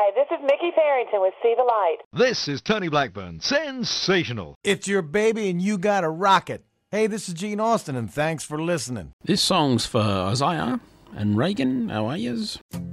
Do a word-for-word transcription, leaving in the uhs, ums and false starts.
Hi, this is Mickey Farrington with See the Light. This is Tony Blackburn. Sensational. It's your baby and you got a rocket. Hey, this is Gene Austin, and thanks for listening. This song's for Isaiah and Reagan. How are yous?